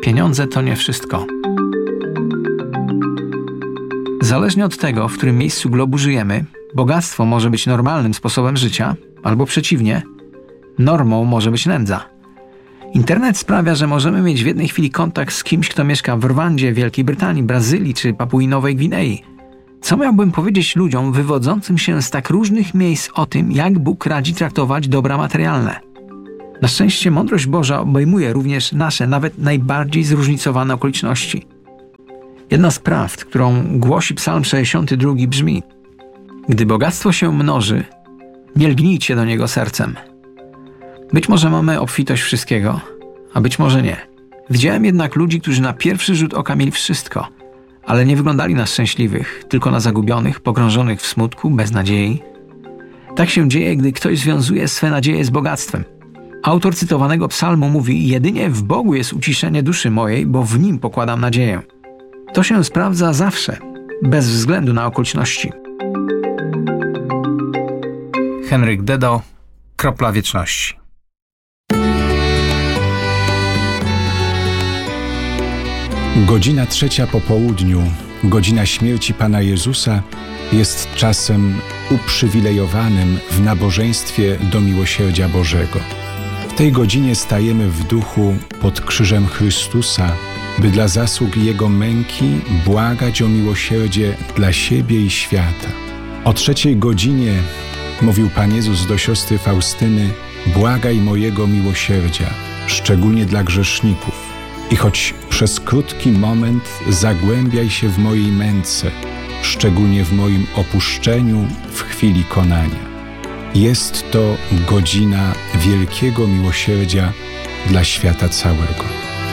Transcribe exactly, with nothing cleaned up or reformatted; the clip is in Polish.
Pieniądze to nie wszystko. Zależnie od tego, w którym miejscu globu żyjemy, bogactwo może być normalnym sposobem życia, albo przeciwnie, normą może być nędza. Internet sprawia, że możemy mieć w jednej chwili kontakt z kimś, kto mieszka w Rwandzie, Wielkiej Brytanii, Brazylii czy Papui Nowej Gwinei. Co miałbym powiedzieć ludziom wywodzącym się z tak różnych miejsc o tym, jak Bóg radzi traktować dobra materialne? Na szczęście mądrość Boża obejmuje również nasze, nawet najbardziej zróżnicowane okoliczności. Jedna z prawd, którą głosi Psalm sześćdziesiąty drugi brzmi: gdy bogactwo się mnoży, nie lgnijcie do niego sercem. Być może mamy obfitość wszystkiego, a być może nie. Widziałem jednak ludzi, którzy na pierwszy rzut oka mieli wszystko, ale nie wyglądali na szczęśliwych, tylko na zagubionych, pogrążonych w smutku, bez nadziei. Tak się dzieje, gdy ktoś związuje swe nadzieje z bogactwem. Autor cytowanego psalmu mówi: jedynie w Bogu jest uciszenie duszy mojej, bo w Nim pokładam nadzieję. To się sprawdza zawsze, bez względu na okoliczności. Henryk Dedo, Kropla Wieczności. Godzina trzecia po południu, godzina śmierci Pana Jezusa, jest czasem uprzywilejowanym w nabożeństwie do miłosierdzia Bożego. W tej godzinie stajemy w duchu pod krzyżem Chrystusa, by dla zasług Jego męki błagać o miłosierdzie dla siebie i świata. O trzeciej godzinie mówił Pan Jezus do siostry Faustyny: błagaj mojego miłosierdzia, szczególnie dla grzeszników. I choć przez krótki moment zagłębiaj się w mojej męce, szczególnie w moim opuszczeniu w chwili konania. Jest to godzina wielkiego miłosierdzia dla świata całego.